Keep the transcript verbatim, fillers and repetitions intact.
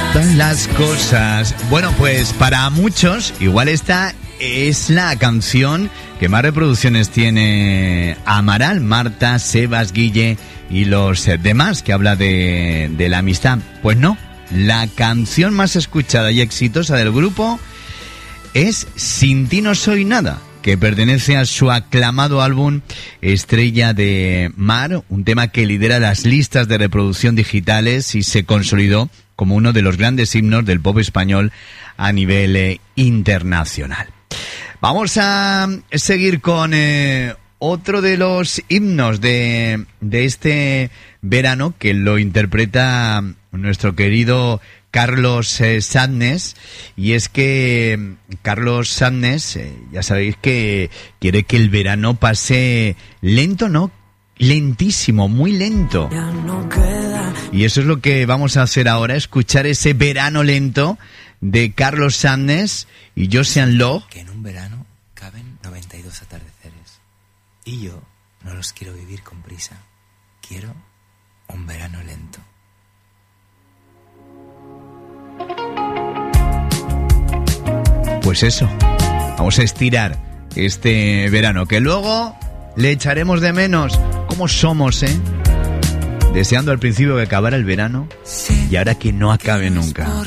Las cosas. Bueno, pues para muchos, igual esta es la canción que más reproducciones tiene Amaral, Marta, Sebas, Guille y los demás, que habla de, de la amistad. Pues no, la canción más escuchada y exitosa del grupo es Sin ti no soy nada, que pertenece a su aclamado álbum Estrella de Mar, un tema que lidera las listas de reproducción digitales y se consolidó como uno de los grandes himnos del pop español a nivel eh, internacional. Vamos a seguir con eh, otro de los himnos de, de este verano, que lo interpreta nuestro querido Carlos eh, Sadness, y es que Carlos Sadness, eh, ya sabéis que quiere que el verano pase lento, ¿no? Lentísimo, muy lento. Y eso es lo que vamos a hacer ahora, escuchar ese verano lento de Carlos Sadness y Josean Log. Que en un verano caben noventa y dos atardeceres. Y yo no los quiero vivir con prisa. Quiero un verano lento. Pues eso, vamos a estirar este verano, que luego le echaremos de menos. ¿Cómo somos, eh? Deseando al principio que acabara el verano y ahora que no acabe nunca.